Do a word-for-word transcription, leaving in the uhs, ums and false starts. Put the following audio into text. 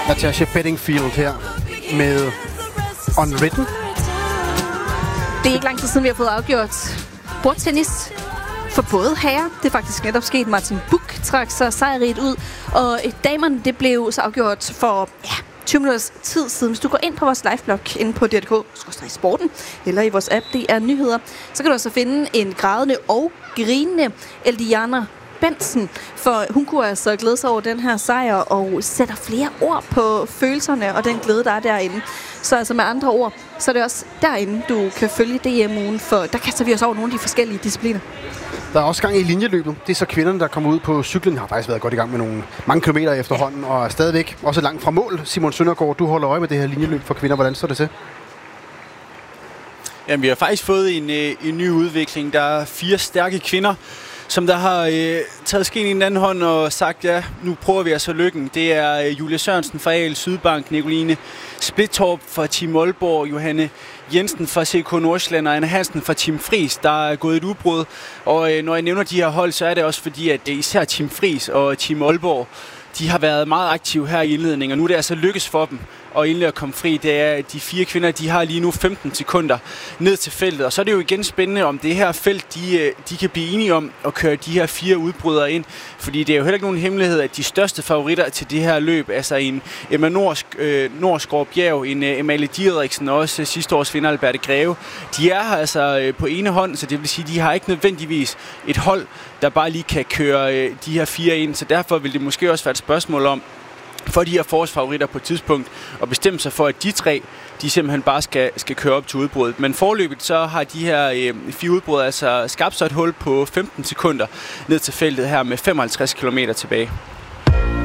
Natasha Bedingfield her med Unwritten. Det er ikke lang tid siden, vi har fået afgjort bordtennis for både herrer. Det er faktisk netop sket. Martin Buch trak sig sejrigt ud. Og damerne, det blev så afgjort for ja, tyve minutters tid siden. Hvis du går ind på vores liveblog inde på D R punktum D K sporten eller i vores app, D R Nyheder, så kan du altså finde en grædende og grinende Eldiana Benson, for hun kunne altså glæde sig over den her sejr og sætter flere ord på følelserne og den glæde, der er derinde. Så altså med andre ord, så er det også derinde, du kan følge D M-ugen, for der kaster vi os over nogle af de forskellige discipliner. Der er også gang i linjeløbet. Det er så kvinderne, der kommer ud på cyklen. Har faktisk været godt i gang med nogle mange kilometer efterhånden, og er stadigvæk også langt fra mål. Simon Søndergaard, du holder øje med det her linjeløb for kvinder. Hvordan står det til? Jamen, vi har faktisk fået en, en ny udvikling. Der er fire stærke kvinder, som der har øh, taget skeen i den anden hånd og sagt, ja, nu prøver vi altså lykken. Det er øh, Julia Sørensen fra A L Sydbank, Nicoline Splittorp fra Team Aalborg, Johanne Jensen fra C K Nordsjælland og Anna Hansen fra Team Fris, der er gået et udbrud. Og øh, når jeg nævner de her hold, så er det også fordi, at det især Team Fris og Team Aalborg, de har været meget aktive her i indledningen, og nu er det altså lykkes for dem og endelig at komme fri. Det er, de fire kvinder, de har lige nu femten sekunder ned til feltet, og så er det jo igen spændende, om det her felt, de, de kan blive enige om at køre de her fire udbrydere ind, fordi det er jo heller ikke nogen hemmelighed, at de største favoritter til det her løb, altså en Emma Norsk, øh, Norsgaard Bjerg, en øh, Amalie Didriksen og også øh, sidste års vinder Alberte Greve, de er her altså øh, på ene hånd, så det vil sige, de har ikke nødvendigvis et hold, der bare lige kan køre øh, de her fire ind, så derfor vil det måske også være et spørgsmål om, for de her forårsfavoritter på et tidspunkt, og bestemme sig for, at de tre, de simpelthen bare skal, skal køre op til udbruddet. Men forløbet, så har de her øh, fire udbrud altså skabt sig et hul på femten sekunder ned til feltet her med femoghalvtreds kilometer tilbage.